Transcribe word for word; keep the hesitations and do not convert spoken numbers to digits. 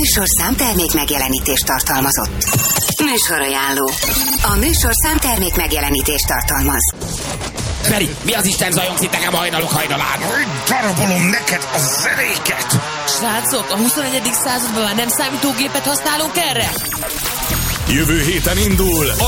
műsorszám termék megjelenítést tartalmazott. Műsorajánló. A műsorszám termék megjelenítést tartalmaz. Feri, mi az Isten zajongsz itt nekem hajnalok hajnalán? Hogy darabolom neked a zenéket? Srácok, a huszonegyedik században már nem számítógépet használunk erre? Jövő héten indul